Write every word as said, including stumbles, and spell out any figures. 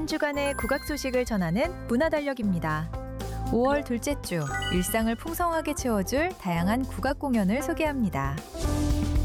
한 주간의 국악 소식을 전하는 문화달력입니다. 오월 둘째 주, 일상을 풍성하게 채워줄 다양한 국악 공연을 소개합니다.